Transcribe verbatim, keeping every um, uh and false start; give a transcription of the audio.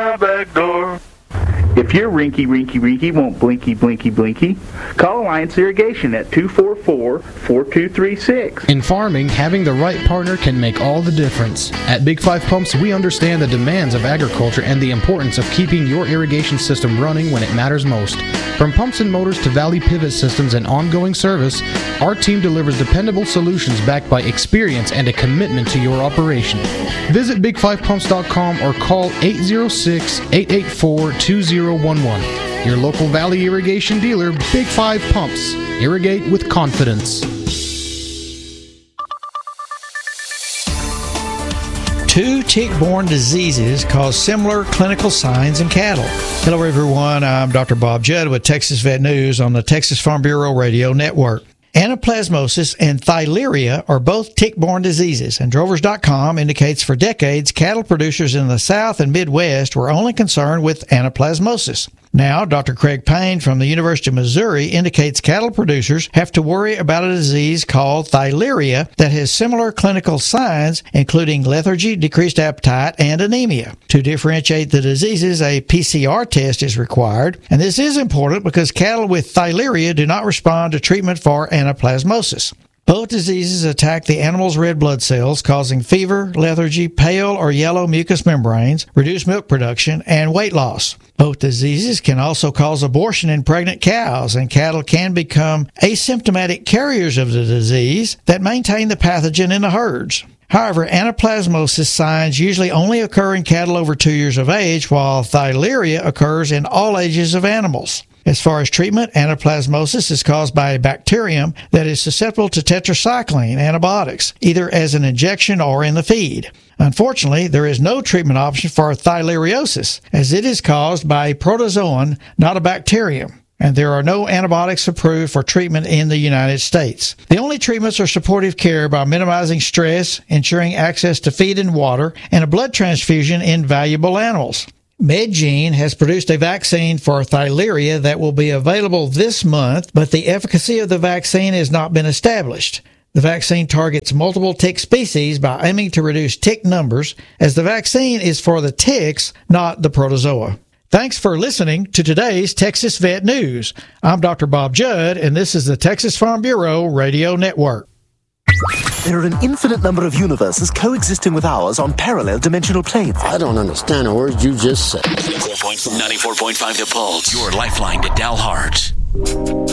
my back door. If your rinky, rinky, rinky won't blinky, blinky, blinky, call Alliance Irrigation at two four four, four two three six. In farming, having the right partner can make all the difference. At Big Five Pumps, we understand the demands of agriculture and the importance of keeping your irrigation system running when it matters most. From pumps and motors to Valley Pivot systems and ongoing service, our team delivers dependable solutions backed by experience and a commitment to your operation. Visit big five pumps dot com or call eight zero six, eight eight four, two zero one one. Your local Valley Irrigation dealer, Big Five Pumps. Irrigate with confidence. Two tick-borne diseases cause similar clinical signs in cattle. Hello, everyone. I'm Doctor Bob Judd with Texas Vet News on the Texas Farm Bureau Radio Network. Anaplasmosis and thyleria are both tick-borne diseases, and Drovers dot com indicates for decades cattle producers in the South and Midwest were only concerned with anaplasmosis. Now, Doctor Craig Payne from the University of Missouri indicates cattle producers have to worry about a disease called thyleria that has similar clinical signs, including lethargy, decreased appetite, and anemia. To differentiate the diseases, a P C R test is required, and this is important because cattle with thyleria do not respond to treatment for anaplasmosis. Both diseases attack the animal's red blood cells, causing fever, lethargy, pale or yellow mucous membranes, reduced milk production, and weight loss. Both diseases can also cause abortion in pregnant cows, and cattle can become asymptomatic carriers of the disease that maintain the pathogen in the herds. However, anaplasmosis signs usually only occur in cattle over two years of age, while thyleria occurs in all ages of animals. As far as treatment, anaplasmosis is caused by a bacterium that is susceptible to tetracycline antibiotics, either as an injection or in the feed. Unfortunately, there is no treatment option for thyleriosis, as it is caused by a protozoan, not a bacterium, and there are no antibiotics approved for treatment in the United States. The only treatments are supportive care by minimizing stress, ensuring access to feed and water, and a blood transfusion in valuable animals. MedGene has produced a vaccine for thyleria that will be available this month, but the efficacy of the vaccine has not been established. The vaccine targets multiple tick species by aiming to reduce tick numbers, as the vaccine is for the ticks, not the protozoa. Thanks for listening to today's Texas Vet News. I'm Doctor Bob Judd, and this is the Texas Farm Bureau Radio Network. There are an infinite number of universes coexisting with ours on parallel dimensional planes. I don't understand a word you just said. ninety-four point five The Pulse, your lifeline to Dalhart.